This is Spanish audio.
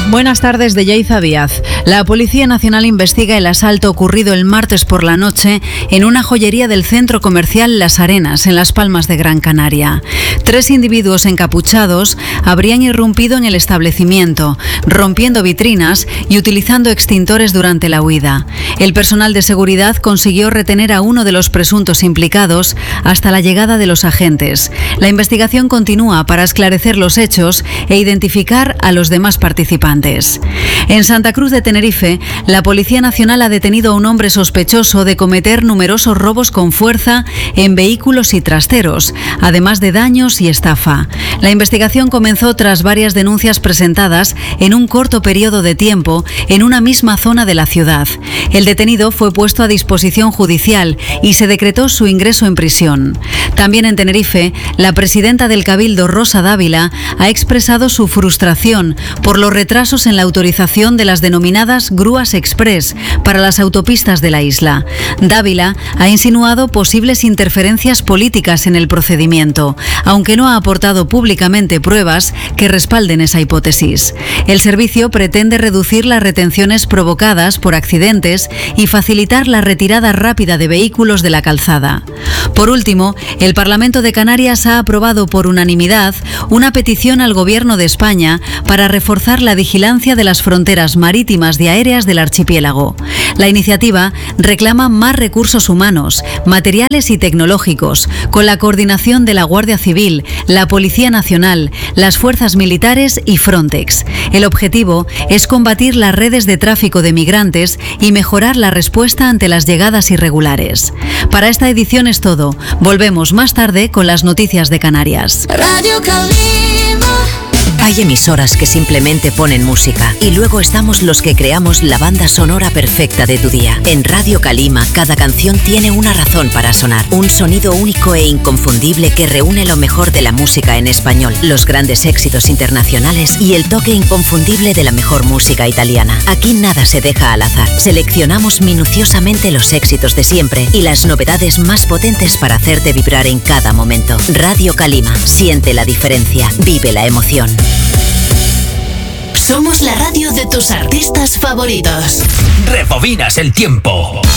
Buenas tardes, de Yaiza Díaz. La Policía Nacional investiga el asalto ocurrido el martes por la noche en una joyería del centro comercial Las Arenas, en Las Palmas de Gran Canaria. 3 individuos encapuchados habrían irrumpido en el establecimiento, rompiendo vitrinas y utilizando extintores durante la huida. El personal de seguridad consiguió retener a uno de los presuntos implicados hasta la llegada de los agentes. La investigación continúa para esclarecer los hechos e identificar a los demás participantes. En Santa Cruz de Tenerife, la Policía Nacional ha detenido a un hombre sospechoso de cometer numerosos robos con fuerza en vehículos y trasteros, además de daños y estafa. La investigación comenzó tras varias denuncias presentadas en un corto periodo de tiempo en una misma zona de la ciudad. El detenido fue puesto a disposición judicial y se decretó su ingreso en prisión. También en Tenerife, la presidenta del Cabildo, Rosa Dávila, ha expresado su frustración por los retrasos en la autorización de las denominadas grúas express para las autopistas de la isla. Dávila ha insinuado posibles interferencias políticas en el procedimiento, aunque no ha aportado públicamente pruebas que respalden esa hipótesis. El servicio pretende reducir las retenciones provocadas por accidentes y facilitar la retirada rápida de vehículos de la calzada. Por último, el Parlamento de Canarias ha aprobado por unanimidad una petición al Gobierno de España para reforzar la vigilancia de las fronteras marítimas y aéreas del archipiélago. La iniciativa reclama más recursos humanos, materiales y tecnológicos, con la coordinación de la Guardia Civil, la Policía Nacional, las fuerzas militares y Frontex. El objetivo es combatir las redes de tráfico de migrantes y mejorar la respuesta ante las llegadas irregulares. Para esta edición es todo. Volvemos más tarde con las noticias de Canarias. Radio Calima. Hay emisoras que simplemente ponen música y luego estamos los que creamos la banda sonora perfecta de tu día. En Radio Calima, cada canción tiene una razón para sonar. Un sonido único e inconfundible que reúne lo mejor de la música en español, los grandes éxitos internacionales y el toque inconfundible de la mejor música italiana. Aquí nada se deja al azar. Seleccionamos minuciosamente los éxitos de siempre y las novedades más potentes para hacerte vibrar en cada momento. Radio Calima, siente la diferencia, vive la emoción. Somos la radio de tus artistas favoritos. Rebobinas el tiempo.